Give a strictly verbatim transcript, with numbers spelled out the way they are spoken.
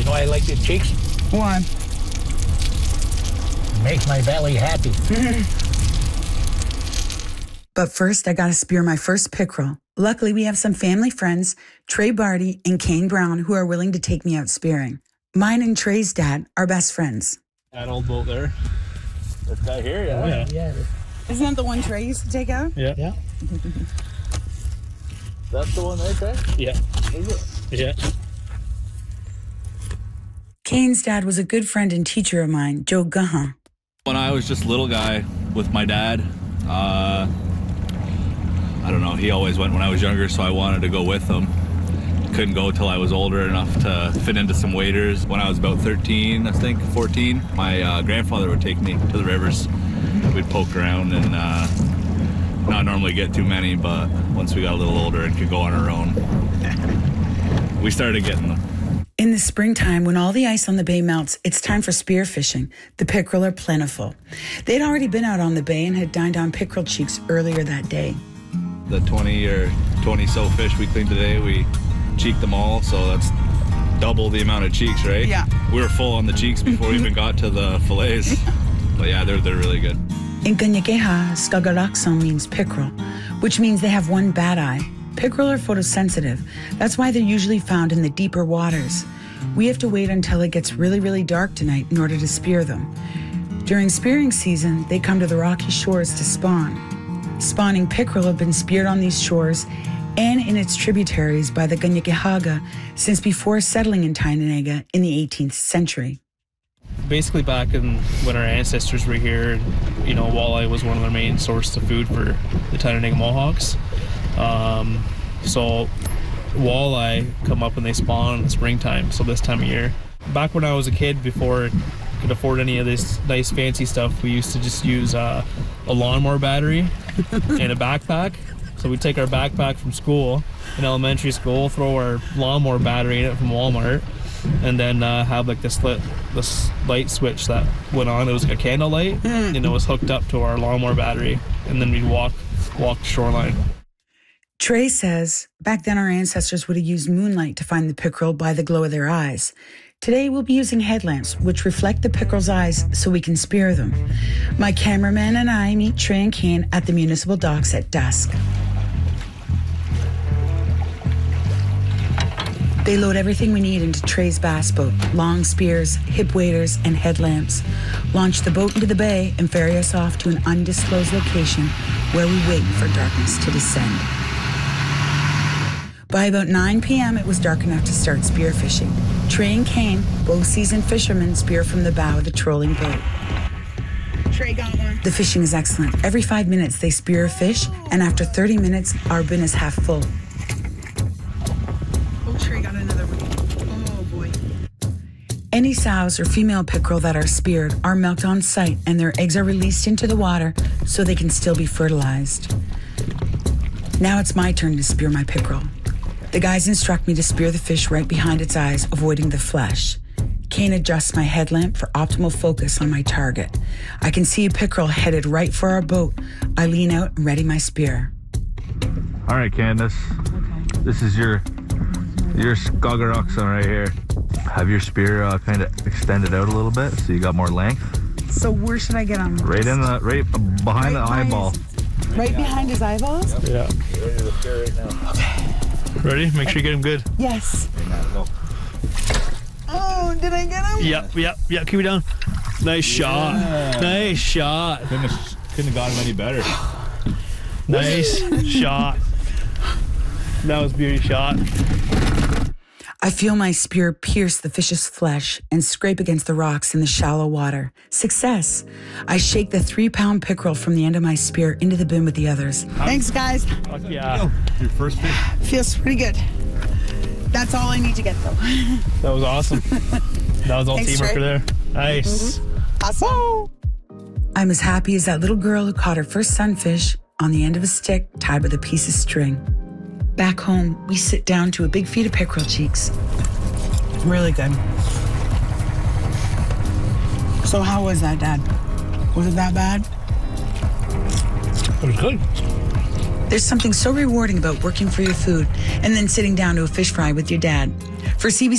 You know I like the cheeks? Why? Makes my belly happy. But first, I gotta spear my first pickerel. Luckily, we have some family friends, Trey Barty and Kane Brown, who are willing to take me out spearing. Mine and Trey's dad are best friends. That old boat there. This guy here, yeah. Oh, yeah. yeah. Isn't that the one Trey used to take out? Yeah. Yeah. That's the one right there? Yeah. Is it? Yeah. Kane's dad was a good friend and teacher of mine, Joe Guhan. When I was just a little guy with my dad, uh, I don't know, he always went when I was younger, so I wanted to go with him. Couldn't go till I was older enough to fit into some waders. When I was about thirteen, I think, fourteen, my uh, grandfather would take me to the rivers. We'd poke around and uh, not normally get too many, but once we got a little older and could go on our own, we started getting them. In the springtime, when all the ice on the bay melts, it's time for spear fishing. The pickerel are plentiful. They'd already been out on the bay and had dined on pickerel cheeks earlier that day. The twenty or twenty so fish we cleaned today, we cheeked them all, so that's double the amount of cheeks, right? Yeah. We were full on the cheeks before we even got to the fillets. But yeah, they're they're really good. In Ganyakeha, Skagaraksong means pickerel, which means they have one bad eye. Pickerel are photosensitive. That's why they're usually found in the deeper waters. We have to wait until it gets really, really dark tonight in order to spear them. During spearing season, they come to the rocky shores to spawn. Spawning pickerel have been speared on these shores and in its tributaries by the Ganyakehaga since before settling in Tainanega in the eighteenth century. Basically back in when our ancestors were here, you know, walleye was one of their main sources of food for the Tainanega Mohawks. Um, so walleye come up when they spawn in the springtime, so this time of year. Back when I was a kid, before I could afford any of this nice fancy stuff, we used to just use uh, a lawnmower battery and a backpack. So we'd take our backpack from school, in elementary school, throw our lawnmower battery in it from Walmart, and then uh, have like this lit, this light switch that went on. It was like a candle light, and it was hooked up to our lawnmower battery, and then we'd walk, walk the shoreline. Trey says back then our ancestors would have used moonlight to find the pickerel by the glow of their eyes. Today we'll be using headlamps which reflect the pickerel's eyes so we can spear them. My cameraman and I meet Trey and Kane at the municipal docks at dusk. They load everything we need into Trey's bass boat, long spears, hip waders, and headlamps, launch the boat into the bay, and ferry us off to an undisclosed location where we wait for darkness to descend. By about nine p.m., it was dark enough to start spearfishing. Trey and Kane, both seasoned fishermen, spear from the bow of the trolling boat. Trey got one. The fishing is excellent. Every five minutes, they spear a fish, and after thirty minutes, our bin is half full. Oh, Trey got another one. Oh, boy. Any sows or female pickerel that are speared are milked on site, and their eggs are released into the water so they can still be fertilized. Now it's my turn to spear my pickerel. The guys instruct me to spear the fish right behind its eyes, avoiding the flesh. Kane adjusts my headlamp for optimal focus on my target. I can see a pickerel headed right for our boat. I lean out and ready my spear. All right, Candace. Okay. This is your your Skagaraksong right here. Have your spear uh, kind of extended out a little bit so you got more length. So where should I get on this? Right in the right behind right the eyeball. His, right behind his eyeballs? Yep. Yeah. You're ready to spear right now. Okay. Ready? Make sure you get him good. Yes. Oh, did I get him? Yep, yep, yep. Keep it down. Nice shot. Yeah. Nice shot. Couldn't have, couldn't have got him any better. Nice shot. That was a beauty shot. I feel my spear pierce the fish's flesh and scrape against the rocks in the shallow water. Success! I shake the three-pound pickerel from the end of my spear into the bin with the others. Thanks, guys. Fuck yeah. Your first fish. Feels pretty good. That's all I need to get, though. That was awesome. That was all Thanks, teamwork Trey. there. Nice. Mm-hmm. Awesome. Woo! I'm as happy as that little girl who caught her first sunfish on the end of a stick tied with a piece of string. Back home, we sit down to a big feed of pickerel cheeks. Really good. So how was that, Dad? Was it that bad? It was good. There's something so rewarding about working for your food and then sitting down to a fish fry with your dad. For C B C